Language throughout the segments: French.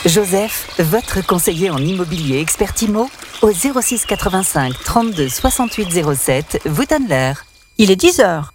Joseph, votre conseiller en immobilier expert IMO, au 06 85 32 68 07, vous donne l'heure. Il est 10h.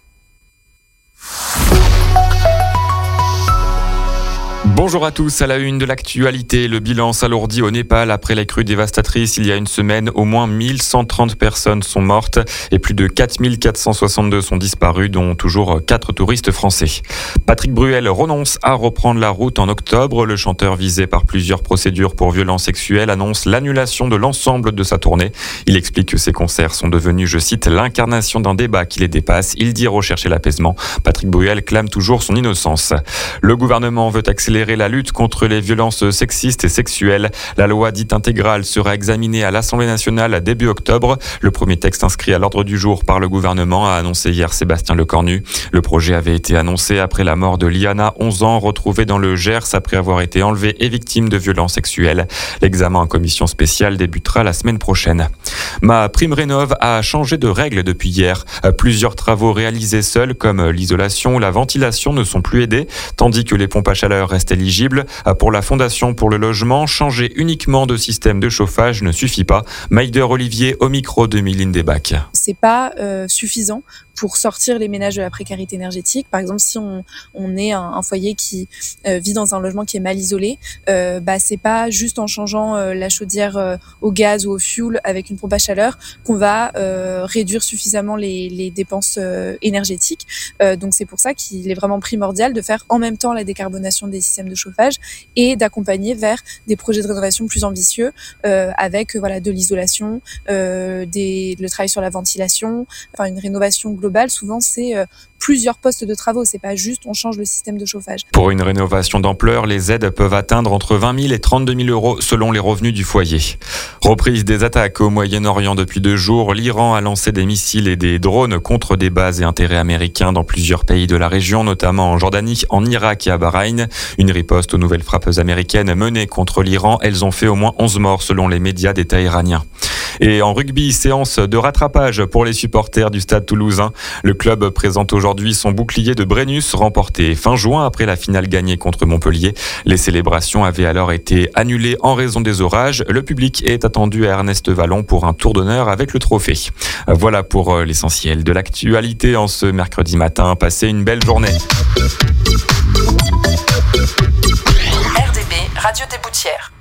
Bonjour à tous, à la une de l'actualité, le bilan s'alourdit au Népal après les crues dévastatrices. Il y a une semaine, au moins 1130 personnes sont mortes et plus de 4462 sont disparues, dont toujours 4 touristes français. Patrick Bruel renonce à reprendre la route en octobre. Le chanteur visé par plusieurs procédures pour violences sexuelles annonce l'annulation de l'ensemble de sa tournée. Il explique que ses concerts sont devenus, je cite, l'incarnation d'un débat qui les dépasse. Il dit rechercher l'apaisement. Patrick Bruel clame toujours son innocence. Le gouvernement veut accélérer la lutte contre les violences sexistes et sexuelles. La loi dite intégrale sera examinée à l'Assemblée nationale début octobre. Le premier texte inscrit à l'ordre du jour par le gouvernement a annoncé hier Sébastien Lecornu. Le projet avait été annoncé après la mort de Liana, 11 ans, retrouvée dans le Gers après avoir été enlevée et victime de violences sexuelles. L'examen en commission spéciale débutera la semaine prochaine. MaPrimeRénov' a changé de règles depuis hier. Plusieurs travaux réalisés seuls, comme l'isolation ou la ventilation, ne sont plus aidés, tandis que les pompes à chaleur restent éligibles. Pour la Fondation pour le logement, changer uniquement de système de chauffage ne suffit pas. Maïder Olivier au micro de Mylène Desbacs. C'est pas suffisant pour sortir les ménages de la précarité énergétique. Par exemple, si on est un foyer qui vit dans un logement qui est mal isolé, c'est pas juste en changeant la chaudière au gaz ou au fioul avec une pompe à chaleur qu'on va réduire suffisamment les dépenses énergétiques. Donc c'est pour ça qu'il est vraiment primordial de faire en même temps la décarbonation des systèmes de chauffage et d'accompagner vers des projets de rénovation plus ambitieux avec de l'isolation, le travail sur la ventilation, enfin une rénovation globale. Souvent c'est plusieurs postes de travaux, c'est pas juste on change le système de chauffage. Pour une rénovation d'ampleur, les aides peuvent atteindre entre 20 000 et 32 000 euros selon les revenus du foyer. Reprise des attaques au Moyen-Orient depuis 2 jours. L'Iran a lancé des missiles et des drones contre des bases et intérêts américains dans plusieurs pays de la région, notamment en Jordanie, en Irak et à Bahreïn. Une riposte aux nouvelles frappes américaines menées contre l'Iran. Elles ont fait au moins 11 morts selon les médias d'État iraniens. Et en rugby, séance de rattrapage pour les supporters du Stade toulousain. Le club présente aujourd'hui son bouclier de Brennus, remporté fin juin après la finale gagnée contre Montpellier. Les célébrations avaient alors été annulées en raison des orages. Le public est attendu à Ernest Vallon pour un tour d'honneur avec le trophée. Voilà pour l'essentiel de l'actualité en ce mercredi matin. Passez une belle journée. RDB, Radio des Boutières.